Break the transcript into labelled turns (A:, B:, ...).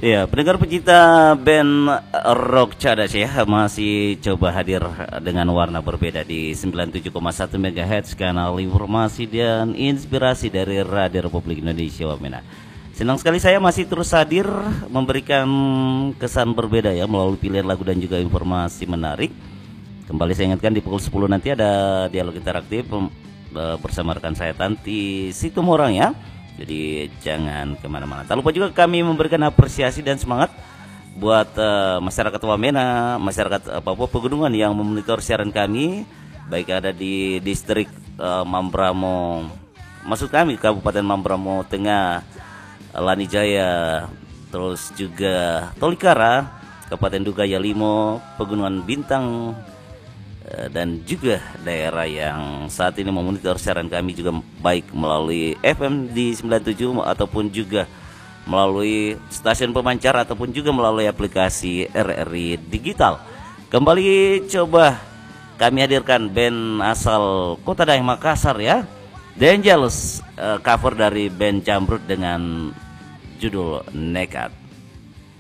A: Ya, pendengar pecinta band rock cadas ya, masih coba hadir dengan warna berbeda di 97,1 MHz kanal informasi dan inspirasi dari Radio Republik Indonesia Wamena. Senang sekali saya masih terus hadir memberikan kesan berbeda ya melalui pilihan lagu dan juga informasi menarik. Kembali saya ingatkan di pukul 10 nanti ada dialog interaktif bersama rekan saya Tanti Situmorang ya. Jadi jangan kemana-mana. Tak lupa juga kami memberikan apresiasi dan semangat buat masyarakat Wamena, masyarakat Papua Pegunungan yang memonitor siaran kami, baik ada di distrik Mambramo, maksud kami Kabupaten Mambramo Tengah, Lanijaya, terus juga Tolikara, Kabupaten Dugaya Limo, Pegunungan Bintang, dan juga daerah yang saat ini memonitor siaran kami juga baik melalui FM di 97 ataupun juga melalui stasiun pemancar ataupun juga melalui aplikasi RRI Digital. Kembali coba kami hadirkan band asal Kota Daeng Makassar ya, The Angels, cover dari band Jamrut dengan judul Nekat.